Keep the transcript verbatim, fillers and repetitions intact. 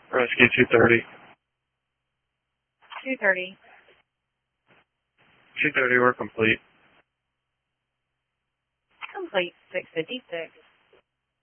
Rescue two thirty. two thirty. two thirty, we're complete. Complete six fifty-six.